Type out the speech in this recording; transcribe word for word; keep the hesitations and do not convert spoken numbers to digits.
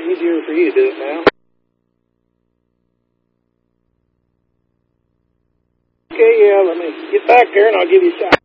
easier for you to do it now. Okay, yeah, let me get back there and I'll give you a shot.